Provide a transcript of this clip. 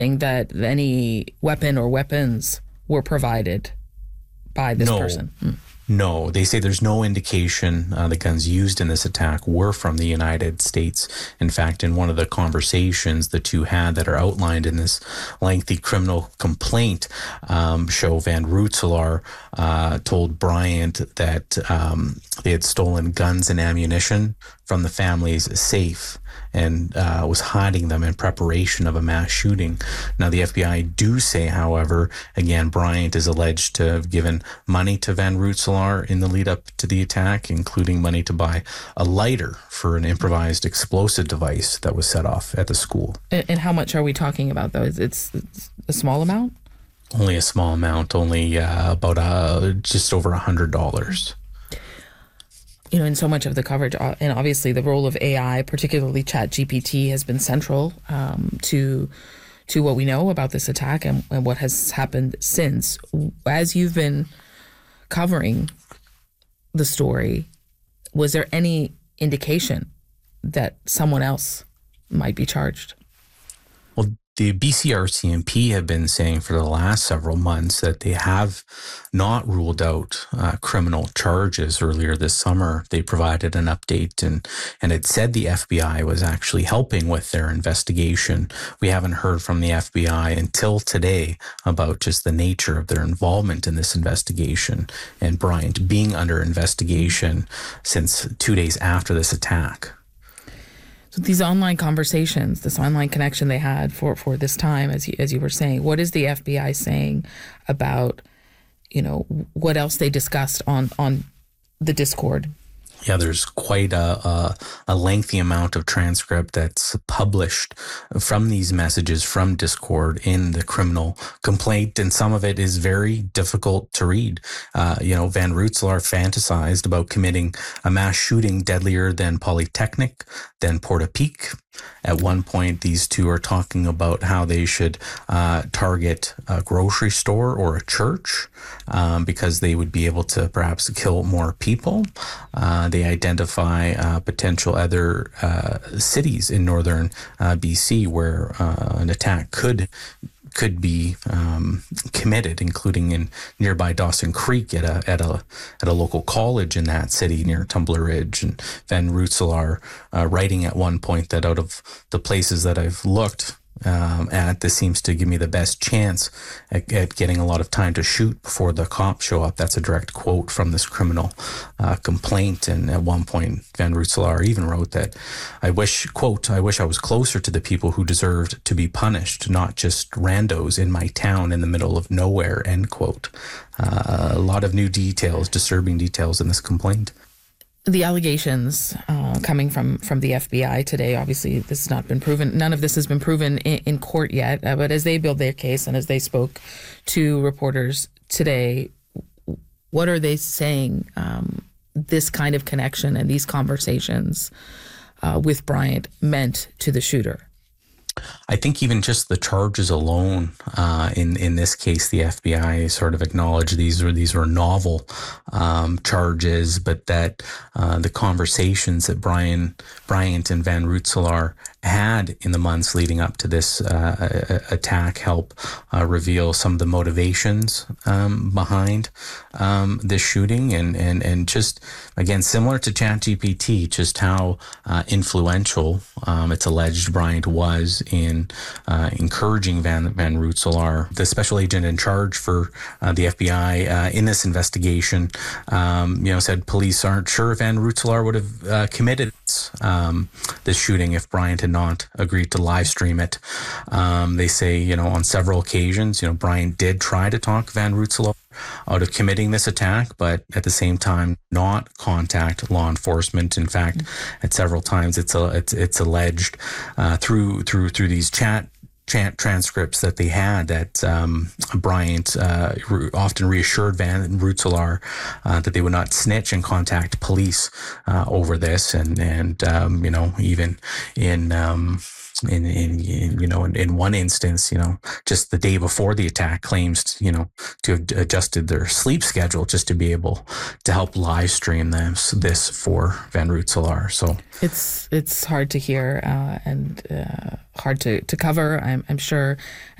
that any weapon or weapons were provided by this person. No, they say there's no indication the guns used in this attack were from the United States. In fact, in one of the conversations the two had that are outlined in this lengthy criminal complaint, show Van Rootselaar told Bryant that they had stolen guns and ammunition from the family's safe and was hiding them in preparation of a mass shooting. Now, the FBI do say, however, again, Bryant is alleged to have given money to Van Rootselaar in the lead up to the attack, including money to buy a lighter for an improvised explosive device that was set off at the school. And how much are we talking about, though? It's a small amount? Only a small amount, only about just over $100. In so much of the coverage, and obviously the role of AI, particularly ChatGPT, has been central to what we know about this attack and what has happened since. As you've been covering the story, was there any indication that someone else might be charged? Well, the BCRCMP have been saying for the last several months that they have not ruled out criminal charges. Earlier this summer, they provided an update and it said the FBI was actually helping with their investigation. We haven't heard from the FBI until today about just the nature of their involvement in this investigation and Bryant being under investigation since 2 days after this attack. So these online conversations, this online connection they had for this time, as you were saying, what is the FBI saying about, what else they discussed on the Discord? Yeah, there's quite a lengthy amount of transcript that's published from these messages from Discord in the criminal complaint, and some of it is very difficult to read. Van Rootselaar fantasized about committing a mass shooting deadlier than Polytechnic, than Portapique. At one point, these two are talking about how they should target a grocery store or a church because they would be able to perhaps kill more people. They identify potential other cities in northern BC where an attack could be committed, including in nearby Dawson Creek at a local college in that city near Tumbler Ridge. And Van Rootselaar writing at one point that out of the places that I've looked at, this seems to give me the best chance at getting a lot of time to shoot before the cops show up. That's a direct quote from this criminal complaint. And at one point, Van Rootselaar even wrote that, I wish I was closer to the people who deserved to be punished, not just randos in my town in the middle of nowhere, end quote. A lot of new details, disturbing details in this complaint. The allegations coming from the FBI today, obviously this has not been proven. None of this has been proven in court yet. But as they build their case and as they spoke to reporters today, what are they saying this kind of connection and these conversations with Bryant meant to the shooter? I think even just the charges alone, in this case, the FBI sort of acknowledged these were novel charges, but that the conversations that Bryant and Van Rootselaar had in the months leading up to this attack help reveal some of the motivations behind this shooting, and just again similar to ChatGPT, just how influential it's alleged Bryant was in encouraging Van Rootselaar, the special agent in charge for the FBI in this investigation. Said police aren't sure Van Rootselaar would have committed this shooting if Bryant had not agreed to live stream it. They say, on several occasions, Bryant did try to talk Van Rootselaar out of committing this attack, but at the same time not contact law enforcement. In fact, at several times it's alleged through these chat transcripts that they had that Bryant often reassured Van Rootselaar that they would not snitch and contact police over this, and even in In one instance, just the day before the attack, claims, to have adjusted their sleep schedule just to be able to help live stream this for Van Rensselaer. So it's hard to hear and hard to cover. I'm sure